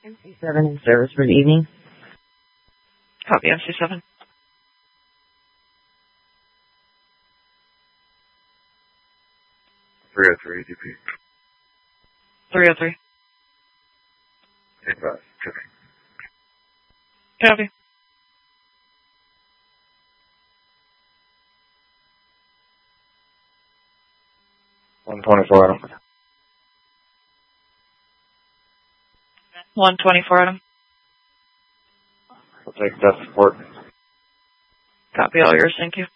MC7 in service for the evening. Copy, MC7. .303 DP. 303. Advise. Copy. Copy. .124 Adam. 124 Adam. We'll take death support. Copy, all yours, thank you.